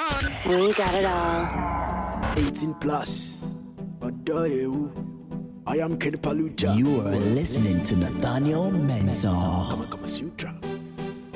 We got it all. 18 plus. I am Kid Palucha. You are listening to Nathaniel Mensah. Kama Sutra.